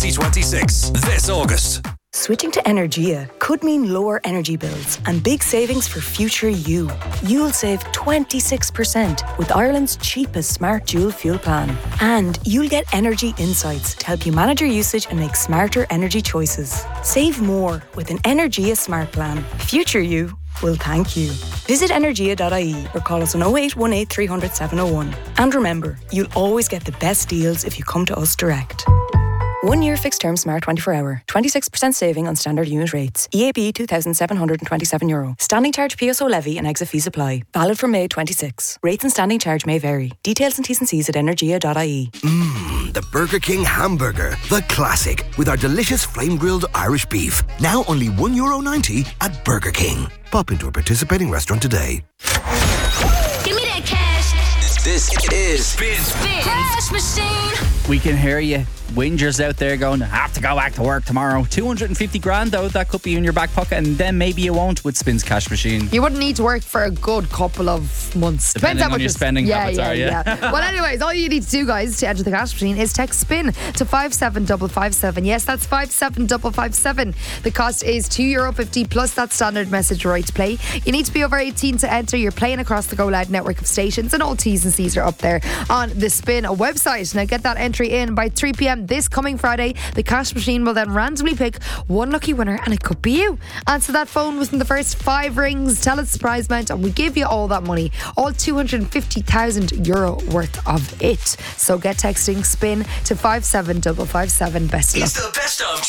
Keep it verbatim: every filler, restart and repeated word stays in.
twenty twenty-six, this August. Switching to Energia could mean lower energy bills and big savings for future you. You'll save twenty-six percent with Ireland's cheapest smart dual fuel plan. And you'll get energy insights to help you manage your usage and make smarter energy choices. Save more with an Energia smart plan. Future you will thank you. Visit energia dot I E or call us on oh eight one eight, three hundred, seven oh one. And remember, you'll always get the best deals if you come to us direct. One year fixed term Smart twenty-four hour. twenty-six percent saving on standard unit rates. E A B two thousand seven hundred twenty-seven euro. Standing charge P S O levy and exit fees apply. Valid from May twenty-sixth. Rates and standing charge may vary. Details and T's and C's at energia dot I E. Mmm, the Burger King hamburger. The classic. With our delicious flame-grilled Irish beef. Now only one euro ninety at Burger King. Pop into a participating restaurant today. Give me that cash. This is Spin. Spin. Cash machine. We can hear you. Whingers out there going, I have to go back to work tomorrow. two hundred fifty grand though, that could be in your back pocket, and then maybe you won't with Spin's cash machine. You wouldn't need to work for a good couple of months. Depending Depends how on much your is- spending yeah, habits yeah, are, yeah. yeah. Well, anyways, all you need to do, guys, to enter the cash machine is text SPIN to five seven five five seven. Yes, that's five seven five five seven. The cost is two euro fifty plus that standard message right to play. You need to be over eighteen to enter. You're playing across the Go Loud network of stations, and all T's and C's are up there on the Spin website. Now get that entry in by three p.m. this coming Friday. The cash machine will then randomly pick one lucky winner, and it could be you. Answer that phone within the first five rings, tell us the prize amount, and we give you all that money, all two hundred fifty thousand euro worth of it. So get texting SPIN to five seven five five seven. Best of luck. It's the best of